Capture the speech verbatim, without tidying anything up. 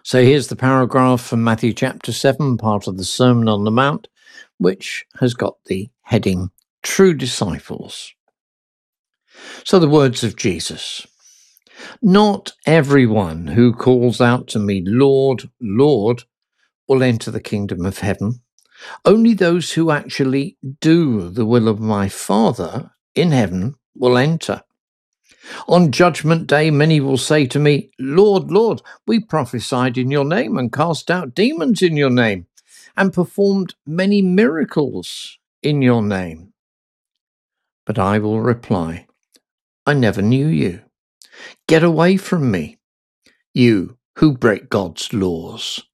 So here's the paragraph from Matthew chapter seven, part of the Sermon on the Mount, which has got the heading, True Disciples. So the words of Jesus. Not everyone who calls out to me, Lord, Lord, will enter the kingdom of heaven. Only those who actually do the will of my Father in heaven will enter. On judgment day, many will say to me, Lord, Lord, we prophesied in your name and cast out demons in your name and performed many miracles in your name. But I will reply, I never knew you. Get away from me, you who break God's laws.